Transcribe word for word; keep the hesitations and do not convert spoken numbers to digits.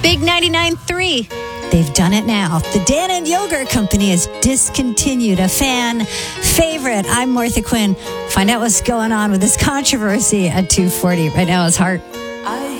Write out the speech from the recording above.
Big ninety-nine point three. They've done it now. The Dan and Yogurt Company has discontinued a fan favorite. I'm Martha Quinn. Find out what's going on with this controversy at two forty. Right now, it's Heart.